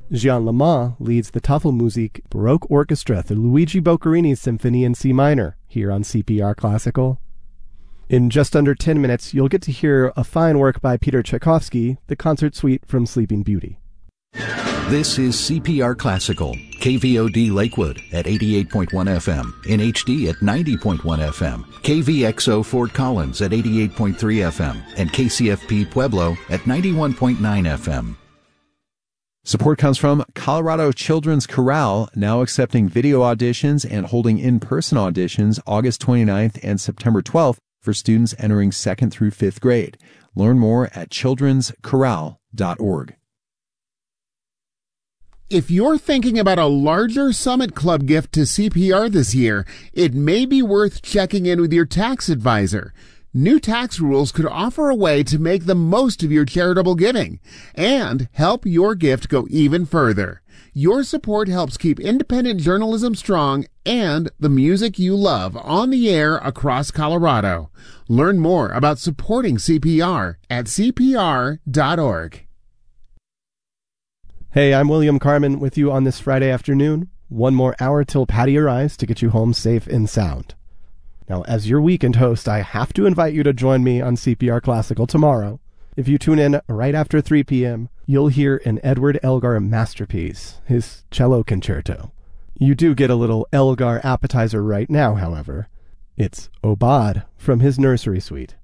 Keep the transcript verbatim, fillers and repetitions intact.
Jean Lamont leads the Tafelmusik Baroque Orchestra through Luigi Boccherini's Symphony in C minor here on C P R Classical. In just under ten minutes, you'll get to hear a fine work by Peter Tchaikovsky, the concert suite from Sleeping Beauty. This is C P R Classical, K V O D Lakewood at eighty-eight point one F M, in H D at ninety point one F M, K V X O Fort Collins at eighty-eight point three F M, and K C F P Pueblo at ninety-one point nine F M. Support comes from Colorado Children's Chorale, now accepting video auditions and holding in-person auditions August twenty-ninth and September twelfth for students entering second through fifth grade. Learn more at children's chorale dot org. If you're thinking about a larger Summit Club gift to C P R this year, it may be worth checking in with your tax advisor. New tax rules could offer a way to make the most of your charitable giving and help your gift go even further. Your support helps keep independent journalism strong and the music you love on the air across Colorado. Learn more about supporting C P R at C P R dot org. Hey, I'm William Carmen with you on this Friday afternoon. One more hour till Patty arrives to get you home safe and sound. Now, as your weekend host, I have to invite you to join me on C P R Classical tomorrow. If you tune in right after three p.m., you'll hear an Edward Elgar masterpiece, his cello concerto. You do get a little Elgar appetizer right now, however. It's Aubade from his nursery suite.